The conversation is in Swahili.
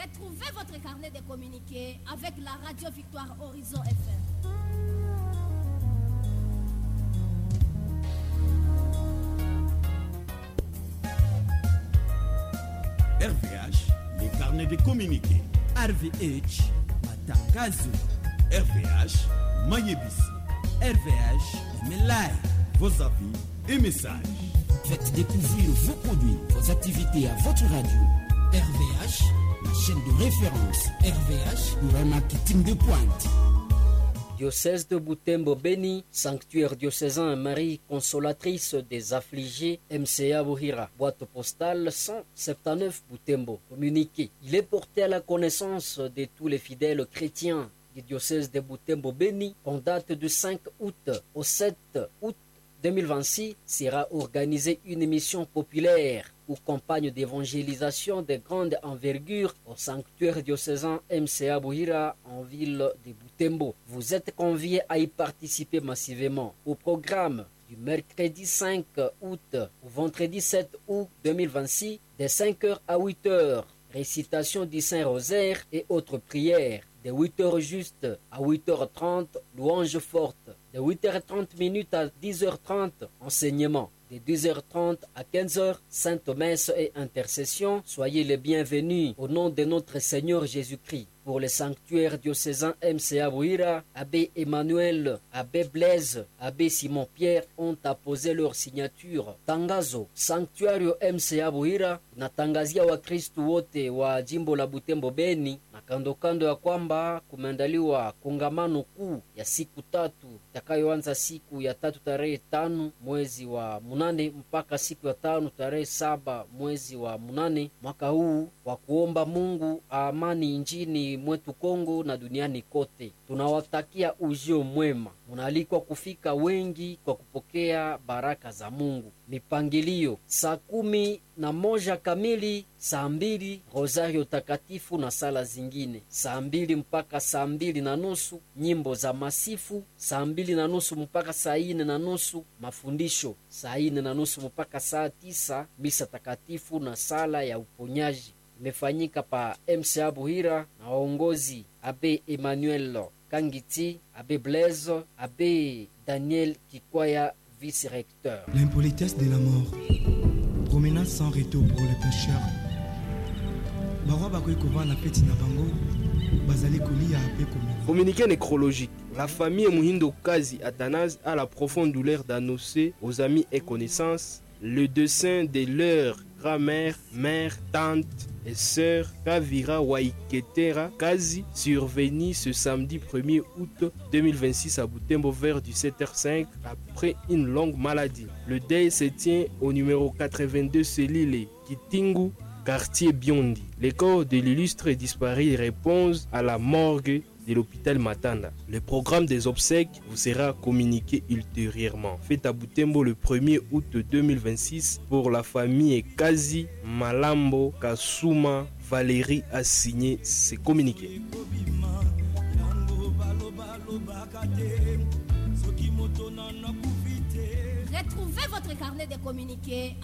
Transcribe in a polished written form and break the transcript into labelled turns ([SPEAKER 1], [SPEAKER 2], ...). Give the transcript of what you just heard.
[SPEAKER 1] Retrouvez votre carnet de communiqués avec la radio Victoire Horizon FM.
[SPEAKER 2] RVH, les carnets de communiqués.
[SPEAKER 3] RVH, matangazo.
[SPEAKER 2] RVH, Mayebisi.
[SPEAKER 3] RVH, Melai.
[SPEAKER 2] Vos avis et messages.
[SPEAKER 3] Faites découvrir vos produits, vos activités à votre radio. RVH, la chaîne de référence. RVH, pour un marketing de pointe.
[SPEAKER 4] Diocèse de Butembo Beni, sanctuaire diocésain Marie consolatrice des affligés, MCA Buhira, boîte postale 179 Butembo. Communiqué. Il est porté à la connaissance de tous les fidèles chrétiens du diocèse de Butembo Beni en date du 5 août au 7 août 2026 sera organisée une émission populaire ou campagne d'évangélisation de grande envergure au sanctuaire diocésain MCA Buhira en ville de Butembo. Vous êtes conviés à y participer massivement. Au programme du mercredi 5 août au vendredi 7 août 2026 de 5h à 8h, récitation du Saint-Rosaire et autres prières. De 8h juste à 8h30, louange forte. De 8h30 à 10h30, enseignement. De 10h30 à 15h, Sainte Messe et intercession. Soyez les bienvenus au nom de notre Seigneur Jésus-Christ. Pour le sanctuaire diocésain MCA Buhira, Abbé Emmanuel, Abbé Blaise, Abbé Simon-Pierre ont apposé leur signature. Tangazo, sanctuario MCA Buhira natangazia Wakristu wote wa jimbo la Butembo Beni na kando ya kwamba kumeandaliwa kongamano kuu ya siku tatu itakayoanza siku ya tatu tarehe 5 mwezi wa munane mpaka siku ya 5 tarehe 7 mwezi wa munane mwaka huu, wa kuomba Mungu amani nchini mwetu Kongo na duniani kote. Tunawatakia ujio mwema. Munaalikwa kufika wengi kwa kupokea baraka za Mungu. Mipangilio: saa 11 kamili, saa 2 rosario takatifu na sala zingine, saa 2 mpaka saa 2:30 nyimbo za masifu, saa 2:30 mpaka saa 4:30 mafundisho, saa 4:30 mpaka saa 9 misa takatifu na sala ya uponyaji. Imefanyika pa MCA Buhira na waongozi Abbé Emmanuel Kangiti, Abbé Blaise, Abbé Daniel Kikwaya, vice-recteur.
[SPEAKER 5] L'impolitesse de la mort. Promenade sans retour pour les pécheurs. Barwa bakoy kova na peti na bango. Bazali kolia ape komina.
[SPEAKER 6] Communiqué nécrologique. La famille Muhindo Kazi Athanase a la profonde douleur d'annoncer aux amis et connaissances le dessein de leur grand-mère, mère, tante et sœur Kavira Waiketera Kazi, survenu ce samedi 1er août 2026 à Butembo vers 17h05 après une longue maladie. Le deuil se tient au numéro 82 Selile Kitingu, quartier Biondi. Les corps de l'illustre disparu répondent à la morgue de l'hôpital Matanda. Le programme des obsèques vous sera communiqué ultérieurement. Fait à Butembo le 1er août 2026 pour la famille Kazi Malambo Kasuma. Valérie a signé ce communiqué.
[SPEAKER 1] Retrouvez votre carnet de communiqués